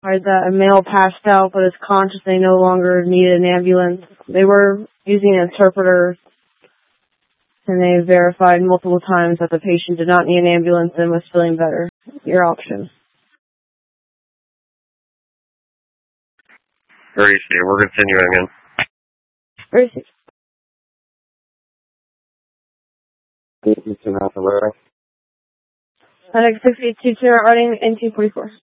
that a male passed out but is conscious. They no longer needed an ambulance. They were using an interpreter, and they verified multiple times that the patient did not need an ambulance and was feeling better. Your option. Very safe. We're continuing in. Very safe. FedEx 6822 running in 244.